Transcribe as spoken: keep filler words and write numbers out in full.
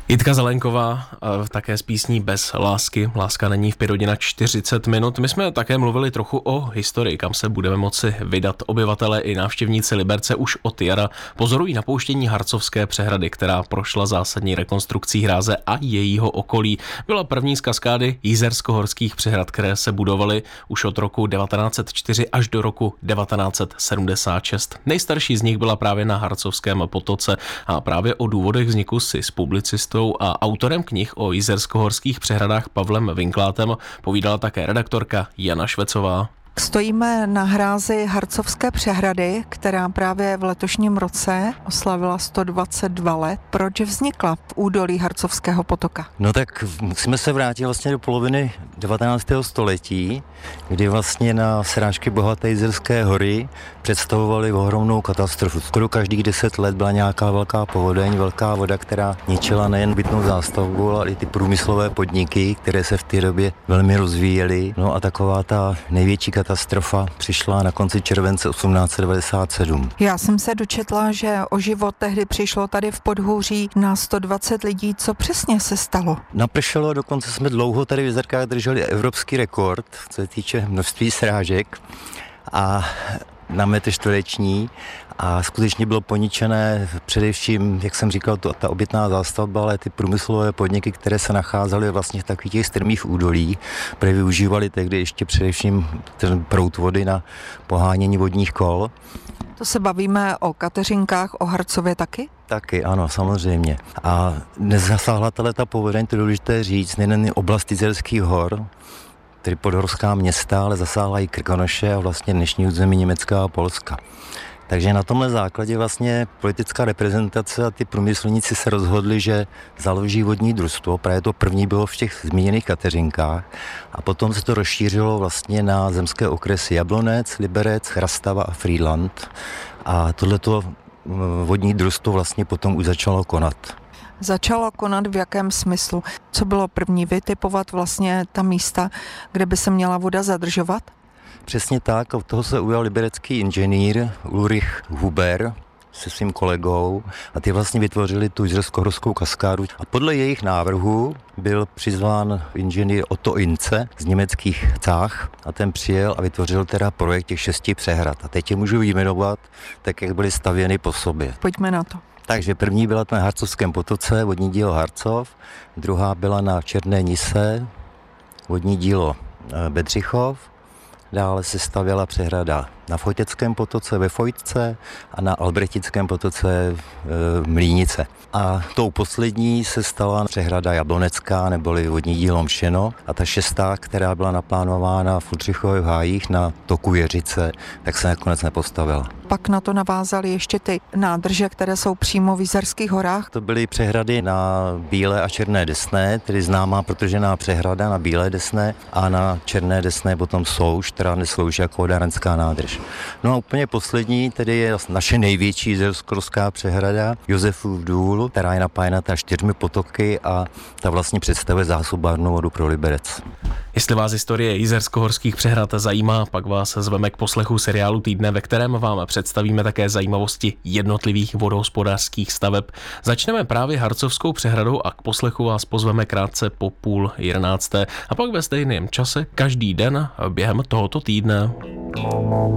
Jitka Zelenková také s písní Bez lásky. Láska není v pět hodin čtyřicet minut. My jsme také mluvili trochu o historii, kam se budeme moci vydat. Obyvatelé i návštěvníci Liberce už od jara pozorují napouštění Harcovské přehrady, která prošla zásadní rekonstrukcí hráze a jejího okolí. Byla první z kaskády jizersko-horských přehrad, které se budovaly už od roku devatenáct set čtyři až do roku devatenáct set sedmdesát šest. Nejstarší z nich byla právě na Harcovském potoce a právě o důvodech vzniku si s publicistou a autorem knih o jizersko-horských přehradách Pavlem Vinklátem povídala také redaktorka Jana Švecová. Stojíme na hrázi Harcovské přehrady, která právě v letošním roce oslavila sto dvacet dva let. Proč vznikla v údolí Harcovského potoka? No tak musíme se vrátit vlastně do poloviny devatenáctého století, kdy vlastně na srážky bohaté Jizerské hory představovaly ohromnou katastrofu. Skoro každých deset let byla nějaká velká povodeň, velká voda, která ničila nejen bytnou zástavbu, ale i ty průmyslové podniky, které se v té době velmi rozvíjely. No a taková ta největší katastrofa přišla na konci července osmnáct set devadesát sedm. Já jsem se dočetla, že o život tehdy přišlo tady v Podhůří na sto dvacet lidí. Co přesně se stalo? Napršelo, dokonce jsme dlouho tady v Jizerkách drželi evropský rekord, co se týče množství srážek a na metr čtvereční a skutečně bylo poničené především, jak jsem říkal, to, ta obytná zástavba, ale ty průmyslové podniky, které se nacházely vlastně v takových těch strmých údolích, protože využívali tehdy ještě především ten proud vody na pohánění vodních kol. To se bavíme o Kateřinkách, o Harcově taky? Taky, ano, samozřejmě. A nezasáhla ta povodeň, to je důležité říct, nejen oblast Jizerských hor, tedy podhorská města, ale zasáhla i Krkonoše a vlastně dnešní území Německa a Polska. Takže na tomhle základě vlastně politická reprezentace a ty průmyslníci se rozhodli, že založí vodní družstvo. Právě to první bylo v těch zmíněných Kateřinkách a potom se to rozšířilo vlastně na zemské okresy Jablonec, Liberec, Chrastava a Frýdlant. A tohleto vodní družstvo vlastně potom už začalo konat. Začalo konat v jakém smyslu? Co bylo první? Vytipovat vlastně ta místa, kde by se měla voda zadržovat? Přesně tak, od toho se ujal liberecký inženýr Ulrich Huber se svým kolegou a ty vlastně vytvořili tu jizersko-horskou kaskádu. A podle jejich návrhu byl přizván inženýr Otto Ince z německých Cách a ten přijel a vytvořil teda projekt těch šesti přehrad. A teď je můžu vyjmenovat tak, jak byly stavěny po sobě. Pojďme na to. Takže první byla na Harcovském potoce, vodní dílo Harcov, druhá byla na Černé Nise, vodní dílo Bedřichov, dále se stavěla přehrada na Fojteckém potoce ve Fojtce a na Albrechtickém potoce v Mlínice. A tou poslední se stala přehrada Jablonecká, neboli vodní dílo Mšeno. A ta šestá, která byla naplánována v Udřichových hájích na toku Jeřice, tak se nakonec nepostavila. Pak na to navázaly ještě ty nádrže, které jsou přímo v Jizerských horách. To byly přehrady na Bílé a Černé Desné, tedy známá protožená přehrada na Bílé Desné a na Černé Desné potom Souš, která neslouží jako vodárenská nádrž. No a úplně poslední, tedy je naše největší jizersko-horská přehrada Josefův důl, která je napájena ta čtyřmi potoky a ta vlastně představuje zásobárnou vodu pro Liberec. Jestli vás historie jizersko-horských přehrad zajímá, pak vás zveme k poslechu seriálu Týdne, ve kterém vám představíme také zajímavosti jednotlivých vodohospodářských staveb. Začneme právě Harcovskou přehradou a k poslechu vás pozveme krátce po půl jedenácté a pak ve stejném čase každý den během tohoto týdne.